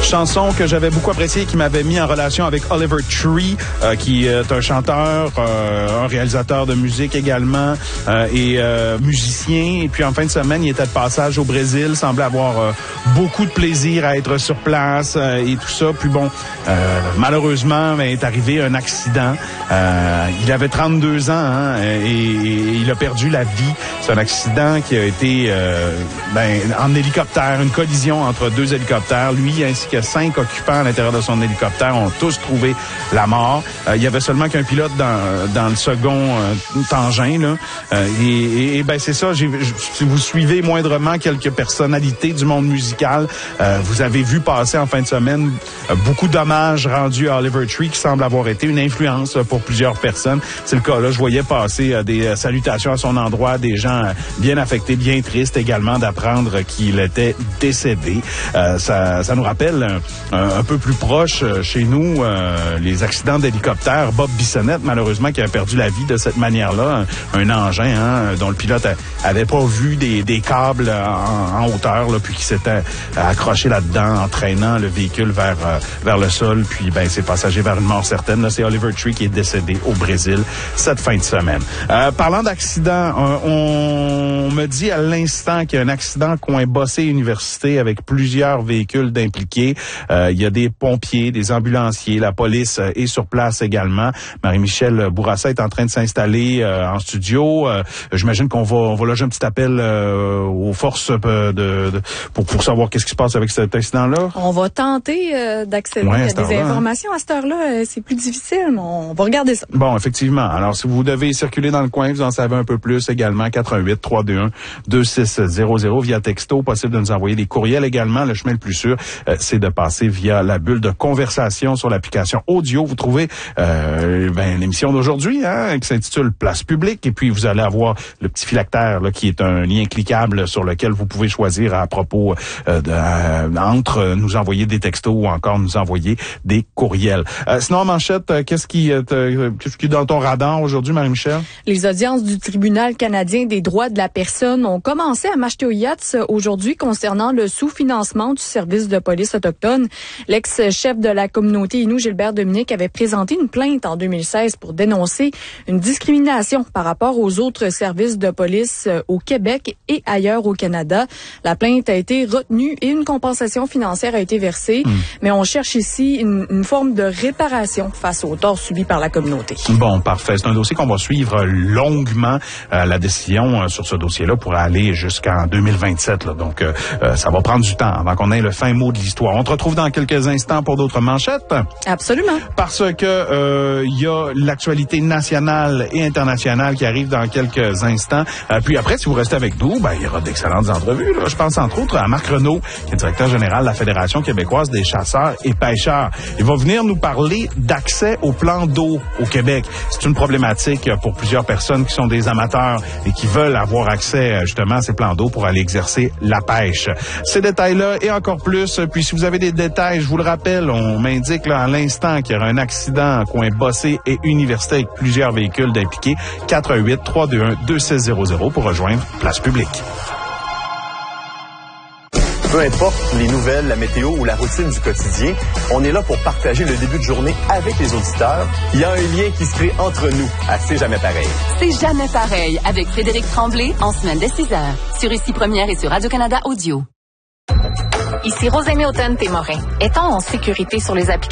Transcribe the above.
Chanson que j'avais beaucoup appréciée, qui m'avait mis en relation avec Oliver Tree, qui est un chanteur, un réalisateur de musique également, et musicien. Et puis en fin de semaine, il était de passage au Brésil, semblait avoir beaucoup de plaisir à être sur place et tout ça. Puis bon, malheureusement, est arrivé un accident. Il avait 32 ans hein, et il a perdu la vie. C'est un accident qui a été en hélicoptère, une collision entre deux hélicoptères. Lui ainsi que 5 occupants à l'intérieur de son hélicoptère ont tous trouvé la mort. Il y avait seulement qu'un pilote dans le second tangent. Là. Et c'est ça, si vous suivez moindrement quelques personnalités du monde musical, vous avez vu passer en fin de semaine beaucoup d'hommages rendus à Oliver Tree qui semble avoir été une influence pour plusieurs personnes. C'est le cas là, je voyais passer des salutations à son endroit, des gens bien affectés, bien tristes également d'apprendre qu'il était décédé. Ça nous rappelle un peu plus proche chez nous les accidents d'hélicoptère. Bob Bissonnette, malheureusement, qui a perdu la vie de cette manière-là. Un engin dont le pilote avait pas vu des câbles en hauteur, là, puis qui s'était accroché là-dedans, entraînant le véhicule vers le sol. Puis c'est passager vers une mort certaine. Là, c'est Oliver Tree qui est décédé au Brésil cette fin de semaine. Parlant d'accident, on me dit à l'instant qu'il y a un accident coin Bossé-Université avec plusieurs véhicules d'impliqués. Il y a des pompiers, des ambulanciers, la police est sur place également. Marie-Michel Bourassa est en train de s'installer en studio. J'imagine qu'on va loger un petit appel aux forces pour savoir qu'est-ce qui se passe avec cet accident-là. On va tenter d'accéder à des informations. À cette heure-là, c'est plus difficile, mais on va regarder ça. Bon, effectivement. Alors, si vous devez circuler dans le coin, vous en savez un peu plus également. 88-321-2600 via texto. Possible de nous envoyer des courriels également. Le chemin le plus sûr, c'est de passer via la bulle de conversation sur l'application audio. Vous trouvez l'émission d'aujourd'hui qui s'intitule Place publique. Et puis, vous allez avoir le petit phylactère là, qui est un lien cliquable sur lequel vous pouvez choisir à propos entre nous envoyer des textos ou encore nous envoyer des courriels. Sinon, en manchette, qu'est-ce qui est dans ton radar aujourd'hui, Marie-Michel? Les audiences du Tribunal canadien des droits de la personne ont commencé à Mashteuiatsi aujourd'hui concernant le sous-financement du service de police autochtone. L'ex-chef de la communauté Innu, Gilbert Dominique, avait présenté une plainte en 2016 pour dénoncer une discrimination par rapport aux autres services de police au Québec et ailleurs au Canada. La plainte a été retenue et une compensation financière a été versée, mais on cherche ici une forme de réparation face aux torts subis par la communauté. Bon, parfait. C'est un dossier qu'on va suivre longuement. La décision sur ce dossier-là pourrait aller jusqu'en 2027. Là. Donc, ça va prendre du temps avant qu'on ait le fin mot de l'histoire. On te retrouve dans quelques instants pour d'autres manchettes. Absolument. Parce que y a l'actualité nationale et internationale qui arrive dans quelques instants. Puis après, si vous restez avec nous, il y aura d'excellentes entrevues. Là. Je pense entre autres à Marc Renaud, qui est directeur général de la Fédération québécoise des chasseurs et pêcheurs. Il va venir nous parler d'accès aux plans d'eau au Québec. C'est une problématique pour plusieurs personnes qui sont des amateurs et qui veulent avoir accès justement à ces plans d'eau pour aller exercer la pêche. Ces détails-là et encore plus, puis si vous avez des détails, je vous le rappelle, on m'indique là à l'instant qu'il y aura un accident en coin Bossé et Université avec plusieurs véhicules d'impliqués. 88-321-2600 pour rejoindre Place publique. Peu importe les nouvelles, la météo ou la routine du quotidien, on est là pour partager le début de journée avec les auditeurs. Il y a un lien qui se crée entre nous à C'est jamais pareil. C'est jamais pareil avec Frédéric Tremblay en semaine dès 6h sur Ici Première et sur Radio-Canada Audio. Ici Rosemée Automne-Témorin. Étant en sécurité sur les applications